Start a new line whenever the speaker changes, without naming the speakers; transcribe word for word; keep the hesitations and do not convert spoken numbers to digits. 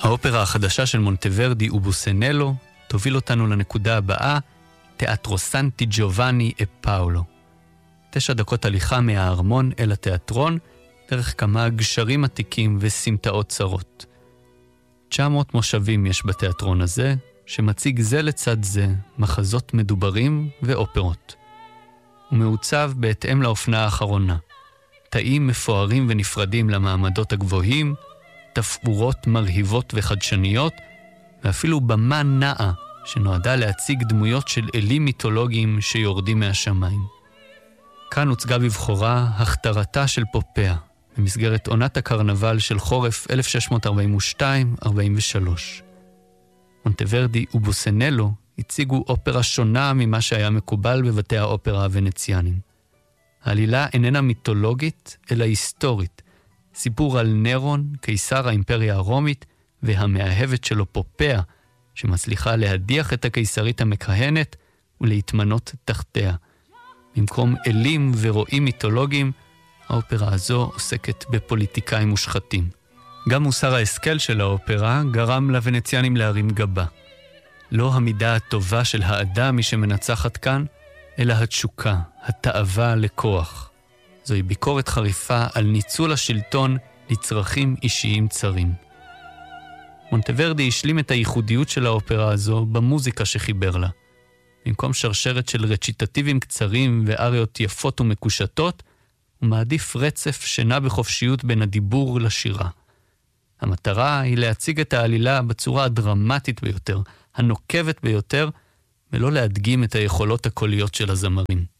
האופרה החדשה של מונטוורדי ובוסנלו תוביל אותנו לנקודה הבאה, תיאטרו סנטי ג'ובאני e פאולו. תשע דקות הליכה מהארמון אל התיאטרון, דרך כמה גשרים עתיקים וסמטאות צרות. תשע מאות מושבים יש בתיאטרון הזה, שמציג זה לצד זה מחזות מדוברים ואופרות. הוא מעוצב בהתאם לאופנה האחרונה. תאים מפוארים ונפרדים למעמדות הגבוהים, תפאורות מרהיבות וחדשניות, ואפילו במה נאה שנועדה להציג דמויות של אלים מיתולוגיים שיורדים מהשמיים. כאן הוצגה בבחורה הכתרתה של פופאה, במסגרת עונת הקרנבל של חורף אלף שש מאות ארבעים ושתיים ארבעים ושלוש. מונטוורדי ובוסנלו הציגו אופרה שונה ממה שהיה מקובל בבתי האופרה הוונציאנים. העלילה איננה מיתולוגית, אלא היסטורית. סיפור על נרון, קיסר האימפריה הרומית, והמאהבת שלו פופאה, שמצליחה להדיח את הקיסרית המכהנת ולהתמנות תחתיה. במקום אלים ורועים מיתולוגיים, האופרה הזו עוסקת בפוליטיקאים מושחתים. גם מוסר ההשכל של האופרה גרם לוונציאנים להרים גבה. לא המידה הטובה של האדם היא שמנצחת כאן, אלא התשוקה, התאווה לכוח. זוהי ביקורת חריפה על ניצול השלטון לצרכים אישיים צרים. מונטוורדי השלים את הייחודיות של האופרה הזו במוזיקה שחיבר לה. במקום שרשרת של רציטטיבים קצרים ואריות יפות ומקושטות, הוא מעדיף רצף שנע בחופשיות בין הדיבור לשירה. המטרה היא להציג את העלילה בצורה הדרמטית ביותר, הנוקבת ביותר, ולא להדגים את היכולות הקוליות של הזמרים.